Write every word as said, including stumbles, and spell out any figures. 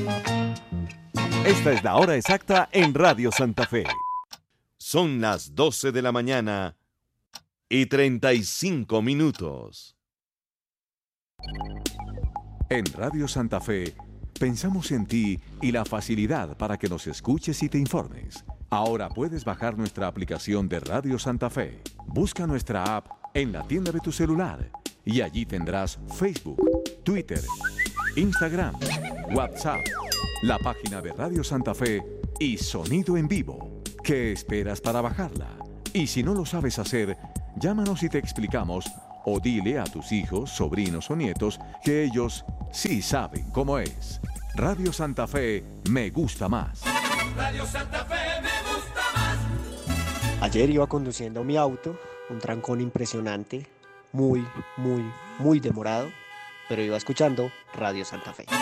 Esta es la hora exacta en Radio Santa Fe. Son las doce de la mañana y treinta y cinco minutos. En Radio Santa Fe, pensamos en ti y la facilidad para que nos escuches y te informes. Ahora puedes bajar nuestra aplicación de Radio Santa Fe. Busca nuestra app en la tienda de tu celular y allí tendrás Facebook, Twitter, Instagram, WhatsApp, la página de Radio Santa Fe y sonido en vivo. ¿Qué esperas para bajarla? Y si no lo sabes hacer, llámanos y te explicamos, o dile a tus hijos, sobrinos o nietos que ellos sí saben cómo es. Radio Santa Fe me gusta más. Radio Santa Fe me gusta más. Ayer iba conduciendo mi auto, un trancón impresionante, muy, muy, muy demorado, pero iba escuchando Radio Santa Fe.